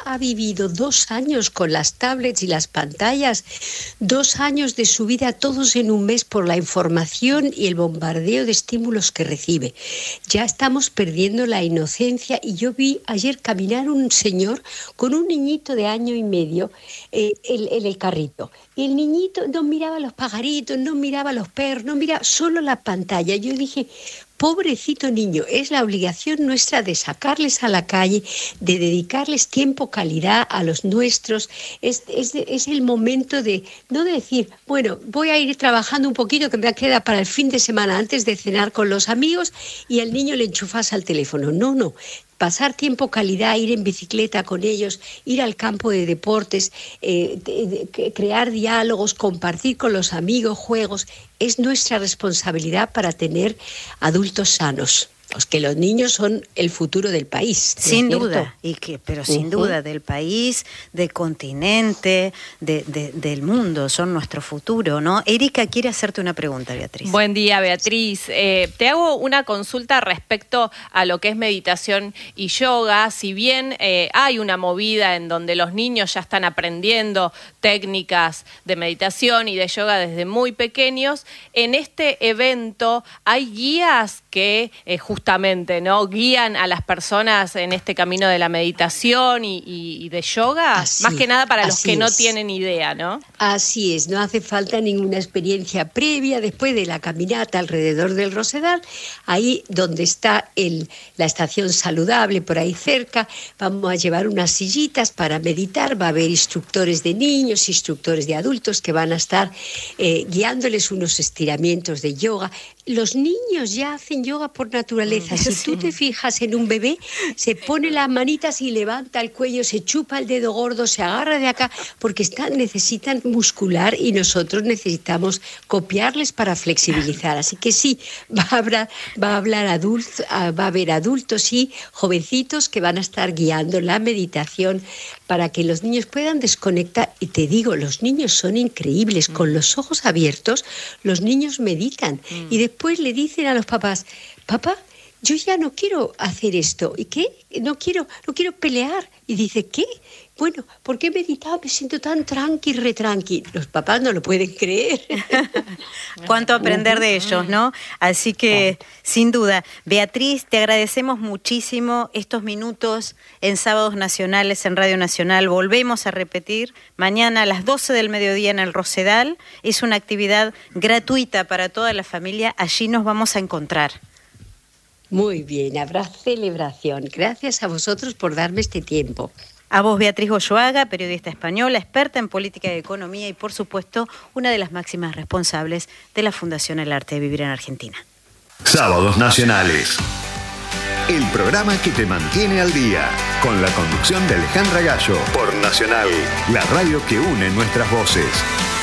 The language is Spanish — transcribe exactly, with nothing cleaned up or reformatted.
ha vivido dos años con las tablets y las pantallas, dos años de su vida todos en un mes por la información y el bombardeo de estímulos que recibe. Ya estamos perdiendo la inocencia y yo vi ayer caminar un señor con un niñito de año y medio eh, en, en el carrito. Y el niñito no miraba los pajaritos, no miraba los perros, no miraba solo la pantalla. Yo dije, pobrecito niño, es la obligación nuestra de sacarles a la calle, de dedicarles tiempo, calidad a los nuestros. Es, es, es el momento de, no de decir, bueno, voy a ir trabajando un poquito que me queda para el fin de semana antes de cenar con los amigos y al niño le enchufas al teléfono. No, no. Pasar tiempo calidad, ir en bicicleta con ellos, ir al campo de deportes, eh, de, de, crear diálogos, compartir con los amigos, juegos, es nuestra responsabilidad para tener adultos sanos. Pues que los niños son el futuro del país. Sin duda, y que, pero sin uh-huh. duda del país, del continente, de, de, del mundo, son nuestro futuro, ¿no? Erika quiere hacerte una pregunta, Beatriz. Buen día, Beatriz. Eh, te hago una consulta respecto a lo que es meditación y yoga. Si bien eh, hay una movida en donde los niños ya están aprendiendo técnicas de meditación y de yoga desde muy pequeños, en este evento hay guías que eh, justamente, ¿no?, guían a las personas en este camino de la meditación y, y, y de yoga, así, más que nada para los que es. no tienen idea, ¿no? Así es, no hace falta ninguna experiencia previa. Después de la caminata alrededor del Rosedal, ahí donde está el, la estación saludable, por ahí cerca, vamos a llevar unas sillitas para meditar. Va a haber instructores de niños, instructores de adultos que van a estar eh, guiándoles unos estiramientos de yoga. Los niños ya hacen yoga por naturaleza. Si tú te fijas en un bebé, se pone las manitas y levanta el cuello, se chupa el dedo gordo, se agarra de acá, porque están, necesitan muscular y nosotros necesitamos copiarles para flexibilizar. Así que sí, va a hablar, va a hablar adultos, va a haber adultos y jovencitos que van a estar guiando la meditación para que los niños puedan desconectar. Y te digo, los niños son increíbles. Con los ojos abiertos, los niños meditan. Y después le dicen a los papás, papá, yo ya no quiero hacer esto. ¿Y qué? No quiero, no quiero pelear. Y dice, ¿qué? Bueno, ¿por qué he meditado? Me siento tan tranqui, retranqui. Los papás no lo pueden creer. Cuánto aprender de ellos, ¿no? Así que, sin duda, Beatriz, te agradecemos muchísimo estos minutos en Sábados Nacionales, en Radio Nacional. Volvemos a repetir, mañana a las doce del mediodía en el Rosedal. Es una actividad gratuita para toda la familia. Allí nos vamos a encontrar. Muy bien, habrá celebración. Gracias a vosotros por darme este tiempo. A vos, Beatriz Goyoaga, periodista española, experta en política y economía y, por supuesto, una de las máximas responsables de la Fundación El Arte de Vivir en Argentina. Sábados Nacionales. El programa que te mantiene al día. Con la conducción de Alejandra Gallo. Por Nacional, la radio que une nuestras voces.